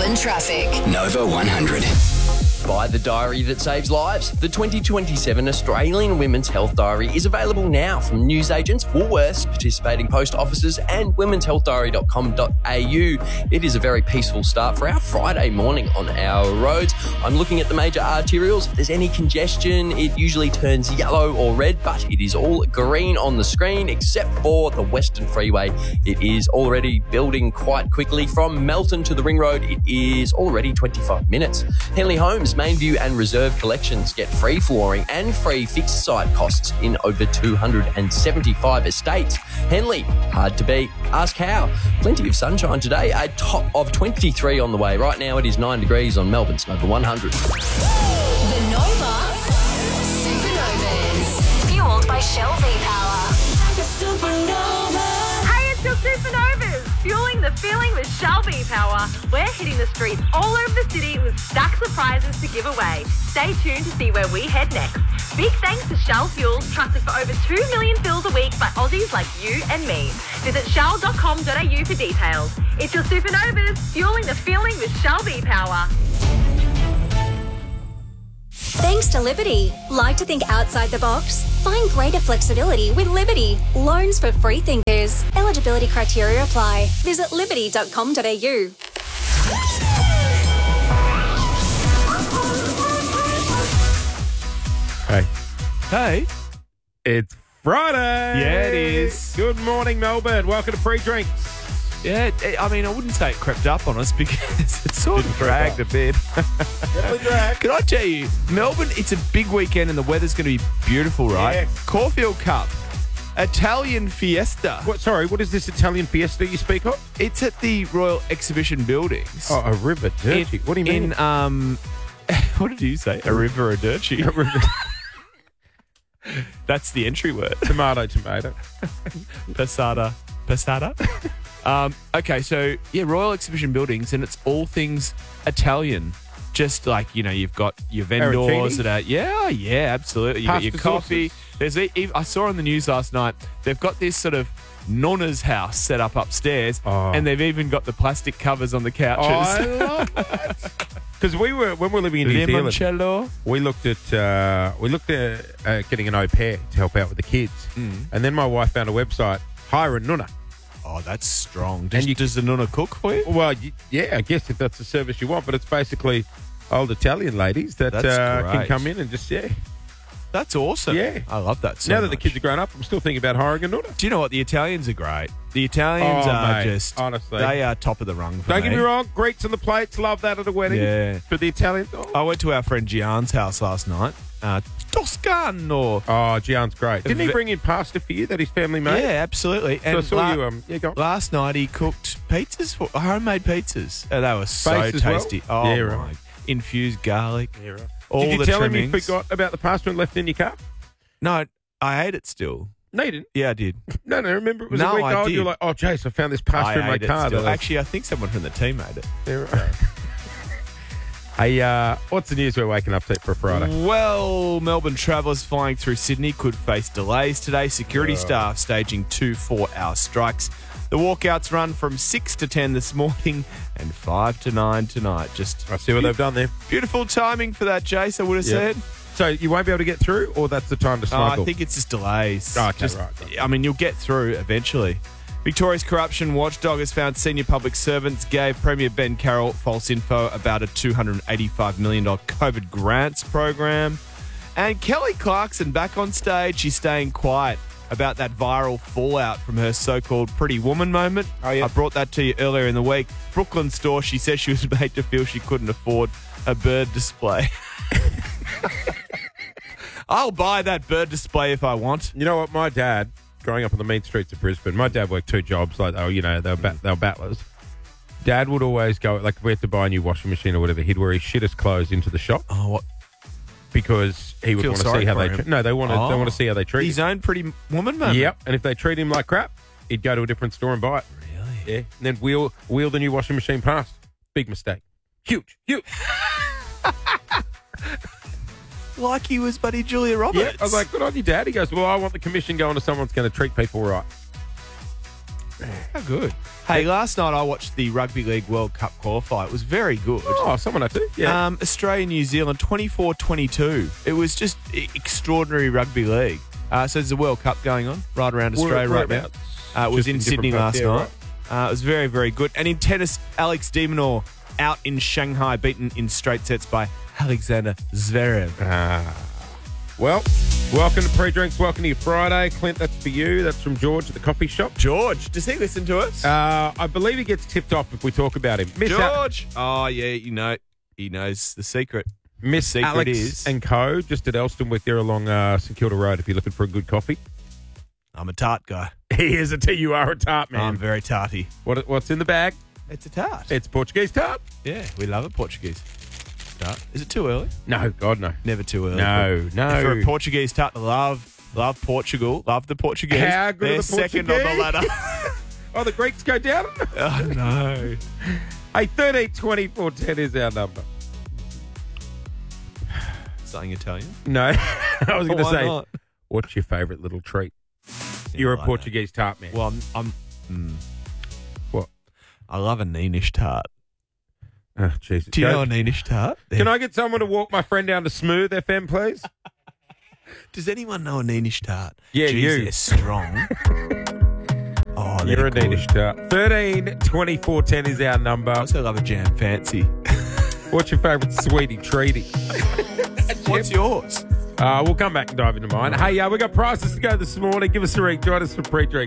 Melbourne traffic. Nova 100. Buy the diary that saves lives. The 2027 Australian Women's Health Diary is available now from newsagents, Woolworths, participating post offices and womenshealthdiary.com.au. It is a very peaceful start for our Friday morning on our roads. I'm looking at the major arterials. If there's any congestion, it usually turns yellow or red, but it is all green on the screen except for the Western Freeway. It is already building quite quickly. From Melton to the Ring Road, it is already 25 minutes. Henley Homes, Mainview and Reserve collections get free flooring and free fixed site costs in over 275 estates. Henley, hard to beat. Ask how. Plenty of sunshine today, a top of 23 on the way. Right now it is 9 degrees on Melbourne's Nova 100. The Nova Supernovas. Fueled by Shell V-Power. Hey, it's your Supernovas, fueling the feeling with Shell V-Power. We're hitting the streets all over the city with stacks of prizes to give away. Stay tuned to see where we head next. Big thanks to Shell Fuels, trusted for over 2 million fills a week by Aussies like you and me. Visit shell.com.au for details. It's your Supernovas, fueling the feeling with Shell V-Power. Thanks to Liberty. Like to think outside the box? Find greater flexibility with Liberty. Loans for free thinkers. Eligibility criteria apply. Visit liberty.com.au. Hey, It's Friday. Yeah, it is. Good morning, Melbourne. Welcome to Free Drinks. yeah, I mean, I wouldn't say it crept up on us because it sort of dragged a bit. Definitely drag. Can I tell you, Melbourne, it's a big weekend and the weather's going to be beautiful, right? Yes. Caulfield Cup, Italian Fiesta. What is this Italian fiesta you speak of? It's at the Royal Exhibition Buildings. Oh, a river dirty. What do you mean? What did you say? A river, a dirty. A river. That's the entry word. Tomato. Passata. Okay, so yeah, Royal Exhibition Buildings, and it's all things Italian. Just like, you know, you've got your vendors Arancini? that are, yeah, absolutely. You've got your Pasta coffee. sauces? I saw on the news last night, they've got this sort of nonna's house set up upstairs, Oh. and they've even got the plastic covers on the couches. I love that. Because when we were living in New Zealand, Limoncello. we looked at getting an au pair to help out with the kids, and then my wife found a website, hire a nonna. Oh, that's strong. And Does the nonna cook for you? Well, yeah, I guess if that's the service you want, but it's basically old Italian ladies that That's can great. come in and just, That's awesome. Yeah. I love that so now that the much. kids are grown up, I'm still thinking about hiring a nonna. Do you know what? The Italians are great. The Italians Oh, are mate, just, honestly. they are top of the rung for Don't get me wrong, greets on the plates, love that at a wedding. Yeah. For the Italians. I went to our friend Gian's house last night. Toscano. Oh, Gian's great. Didn't he Ve- bring in pasta for you that his family made? Yeah, absolutely. So I saw you, go on. last night he cooked pizzas, homemade pizzas. And they were so Base as well? tasty. Oh, Yeah, my. right. Infused garlic. Yeah, right. All Did you the tell trimmings. him you forgot about the pasta and left it in your cup? No, I ate it still. No, you didn't. Yeah, I did. No, remember it was No, a week I old. did. You're like, oh, Jace, I found this pasta in my ate it car. still. that I- Actually, I think someone from the team made it. Yeah, right. Hey, what's the news we're waking up to for Friday? Well, Melbourne travellers flying through Sydney could face delays today. Security staff staging 2 4-hour strikes. The walkouts run from 6 to 10 this morning and 5 to 9 tonight. Just I see what they've done there. beautiful timing for that, Jace, I would have Yeah. said. So you won't be able to get through, or that's the time to smuggle? I think it's just delays. Oh, okay, Just- right. I mean, you'll get through eventually. Victoria's corruption watchdog has found senior public servants gave Premier Ben Carroll false info about a $285 million COVID grants program. And Kelly Clarkson back on stage. She's staying quiet about that viral fallout from her so-called Pretty Woman moment. Oh, yeah. I brought that to you earlier in the week. Brooklyn store, she says she was made to feel she couldn't afford a bird display. I'll buy that bird display if I want. You know what? My dad, growing up on the mean streets of Brisbane, my dad worked 2 jobs. Like, they were battlers. Dad would always go, like, if we had to buy a new washing machine or whatever, he'd wear his shit his clothes into the shop Oh, what? because he would Feel want to sorry see how for they. him. They want to see how they treat His him. own Pretty Woman moment. Yep, and if they treat him like crap, he'd go to a different store and buy it. Really? Yeah, and then wheel the new washing machine past. Big mistake. Huge. Like he was buddy Julia Roberts. Yeah, I was like, good on you, Dad. He goes, well, I want the commission going to someone that's going to treat people right. How good. Hey, last night I watched the Rugby League World Cup qualifier. It was very good. Oh, someone I do. Yeah. Australia, New Zealand, 24-22. It was just extraordinary rugby league. So there's a World Cup going on right around Australia right now. It was Just in Sydney different last parts, night. It was very, very good. And in tennis, Alex de Minaur out in Shanghai, beaten in straight sets by Alexander Zverev. Well, welcome to Pre-Drinks. Welcome to your Friday. Clint, that's for you. That's from George at the coffee shop. George, does he listen to us? I believe he gets tipped off if we talk about him. George! Oh, yeah, he knows the secret. Miss secret Alex is- and Co. just at Elstonwick there along St Kilda Road if you're looking for a good coffee. I'm a tart guy. He is you are a tart man. I'm very tarty. What's in the bag? It's a tart. It's Portuguese tart. Yeah, we love a Portuguese tart. Is it too early? No, God, no. Never too early. No. For a Portuguese tart, love Portugal. Love the Portuguese. How good are They're the second on the Portuguese? ladder. Oh, the Greeks go down? Oh, no. Hey, 13 24 10 is our number. Something Italian? No. I was going to Why say, not? what's your favourite little treat? Yeah, You're I a like Portuguese tart man. that. Well, What? I love a Neenish tart. Oh, Jesus. Do you know a Neenish tart? Can I get someone to walk my friend down to Smooth FM, please? Does anyone know a Neenish tart? Yeah, Jeez, you. They're strong. Oh, You're a they're good. Danish tart. 13 24 10 is our number. I also love a jam fancy. What's your favourite sweetie treaty? What's yours? We'll come back and dive into mine. Hey, we got prizes to go this morning. Give us a ring. Join us for pre-drink.